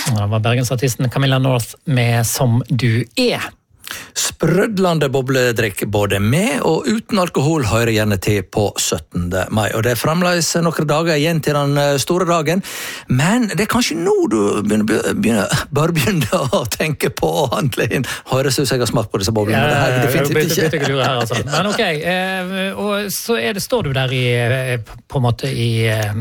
Det var bergensartisten Camilla North med Som du er. Sprødlande bobledrikk både med og uten alkohol hører gjerne til på 17. mai. Og det er fremdeles noen dager igjen til den store dagen, men det er kanskje nå du bør begynne å tenke på å handle inn. Høres ut som jeg har smakt på disse boblene, men det her er definitivt ikke. Her, altså. Men ok, og så står du der på en måte i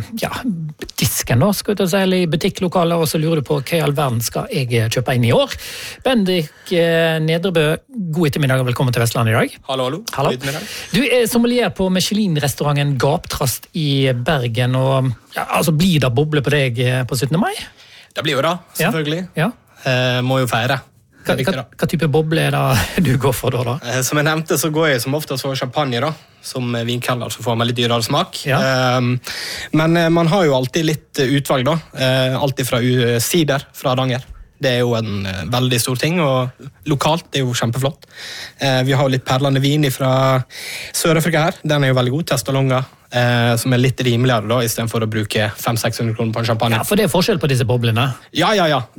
disken da, skal du si, eller i butikklokalet, og så lurer du på hva i all verden skal jeg kjøpe inn i år. Bendik Nedrebø, god ettermiddag og velkommen til Vestland i dag. Hallo. God ettermiddag. Du er sommelier på Michelin-restauranten Gaptrast i Bergen, og altså blir det boble på deg på 17. mai? Det blir jo da, selvfølgelig. Ja. Må jo feire. Hva type boble er det du går for da? Som jeg nevnte, så går jeg som oftest for champagne da, som vinkeller, så får man litt dyrere smak. Ja. Men man har jo alltid litt utvalg da, alltid fra sider fra Hardanger. Det er jo en veldig stor ting, og lokalt det er jo kjempeflott. Vi har jo litt perlende vin fra Sør-Afrika her. Den er jo veldig god, Testalonga, som er litt rimeligere da, i stedet for å bruke 500-600 kroner på en champagne. Ja, for det er forskjell på disse boblene. Ja.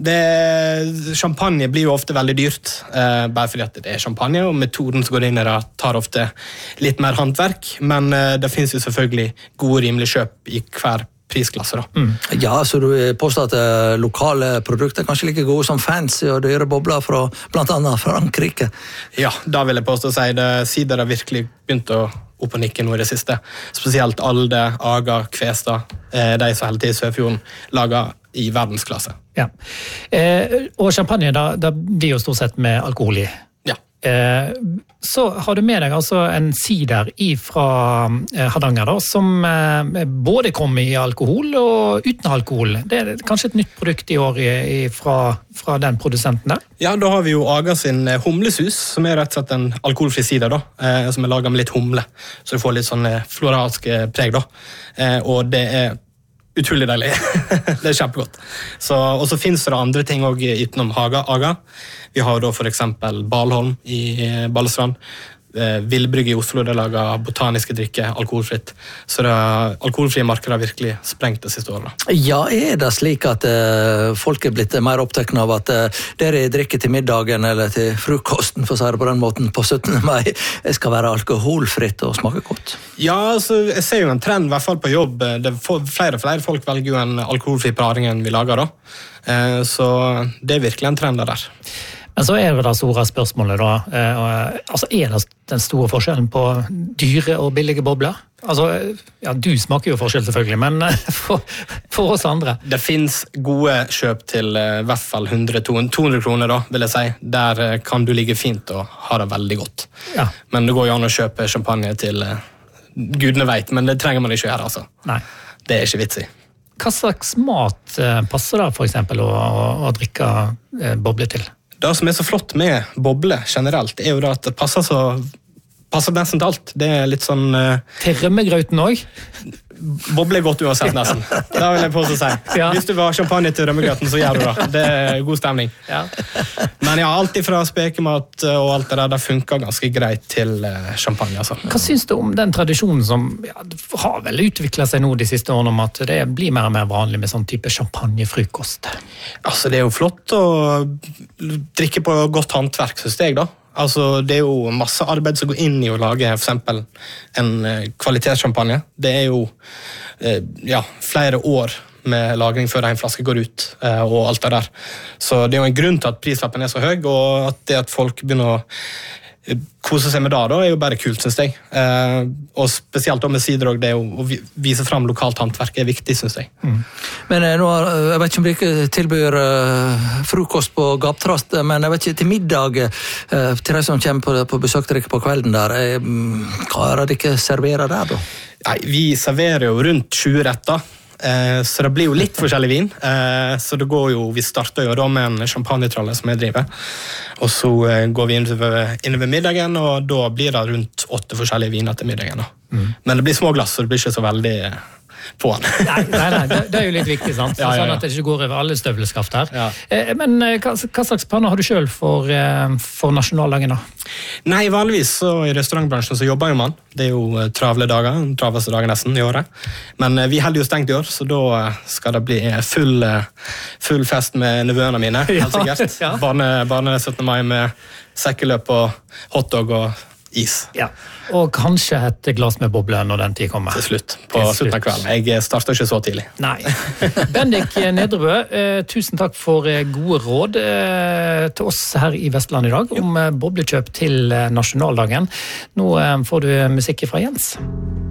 Champagne blir jo ofte veldig dyrt, bare fordi at det er champagne, og metoden som går inn i det tar ofte litt mer håndverk, men det finnes jo selvfølgelig gode, rimelige kjøp i hver prisklasse da. Ja, så du påstår at lokale produkter er kanskje like gode som fancy og dyre bobler fra blant annet Frankrike. Ja, da vil jeg påstå å si det. Sider har virkelig begynt å opp og nikke nå i det siste. Spesielt Alde, Aga, Kvesta, de som hele tiden i Sørfjorden lager i verdensklasse. Ja. Og champagne, da blir jo stort sett med alkohol i. Så har du med deg altså en sider fra Hardanger da, som både kommer i alkohol og uten alkohol. Det er kanskje et nytt produkt i år fra den produsenten der? Ja, da har vi jo Aga sin humlesus, som er rett og slett en alkoholfri sider da, som er laget med litt humle, så du får litt sånn floralsk preg da. Og det er utrolig deilig. Det er kjempegodt. Og så finnes det andre ting også utenom Aga. Vi har da for eksempel Balholm i Balestrand, Villbrygge i Oslo, det lager botaniske drikker, alkoholfritt. Så det alkoholfrie markedet har virkelig sprengt det siste året. Ja, er det slik at folk er blitt mer opptatt av at dere drikker til middagen eller til frokosten, for å si det på den måten, på 17. mai, skal være alkoholfritt og smake godt? Ja, altså, jeg ser jo en trend, i hvert fall på jobb. Flere og flere folk velger jo en alkoholfri paring enn vi lager da. Så det er virkelig en trend der. Men så er det store spørsmålet da, altså er det den store forskjellen på dyre og billige bobler? Altså, ja, du smaker jo forskjell selvfølgelig, men for oss andre. Det finnes gode kjøp til i hvert fall 100-200 kroner da, vil jeg si. Der kan du ligge fint og ha det veldig godt. Ja. Men det går jo an å kjøpe champagne til gudene vet, men det trenger man ikke gjøre, altså. Nei. Det er ikke vits i. Hva slags mat passer da for eksempel å drikke boble til? Det som er så flott med boble generelt, er jo da at det passer nesten til alt. Det er litt sånn... Til rømmegrøten også? Boble er godt uansett nesten. Det vil jeg påstå å si. Ja. Hvis du vil ha champagne til rømmegrøten, så gjør du det. Det er god stemning. Ja. Men ja, alt fra spekemat og alt det der, det funker ganske greit til champagne. Altså. Hva synes du om den tradisjonen som har vel utviklet seg nå de siste årene, om at det blir mer og mer vanlig med sånn type champagnefrukost? Altså, det er jo flott å drikke på godt håndverk, synes jeg da. Altså, det er jo masse arbeid som går inn i å lage for eksempel en kvalitetsschampagne. Det er jo flere år med lagring før en flaske går ut og alt det der. Så det er jo en grunn til at prislappen er så høy, og at det at folk begynner å kose seg med det da, er jo bare kult, synes jeg. Og spesielt da med sider, det å vise frem lokalt håndverk er viktig, synes jeg. Men nå, jeg vet ikke om dere tilbyr frokost på Gaptrast, men jeg vet ikke, til middag, til de som kommer på besøk til dere på kvelden der, hva er det dere serverer der da? Nei, vi serverer jo rundt 20 retter. Så det blir jo litt forskjellig vin, så det går jo, vi starter jo da med en champagnetralle som jeg driver, og så går vi inn ved middagen, og da blir det rundt 8 forskjellige viner til middagen da. Men det blir små glass, så det blir ikke så veldig på den. Nei, det er jo litt viktig, sant? Ja. Sånn at det ikke går over alle støvleskaft her. Ja. Men hva slags planer har du selv for nasjonaldagen da? Nei, vanligvis så i restaurantbransjen så jobber jo man. Det er jo travle dager, den travleste dagen nesten i året. Men vi holder jo stengt i år, så da skal det bli full full fest med nevøene mine, helt sikkert. Ja. Barne 17. mai med sekkeløp og hotdog og is. Ja. Og kanskje et glass med boble når den tid kommer. Til slutt, på slutten av kvelden. Jeg starter ikke så tidlig. Nei. Bendik Nedrebø, tusen takk for gode råd til oss her i Vestland i dag om boblekjøp til nasjonaldagen. Nå får du musikk fra Jens.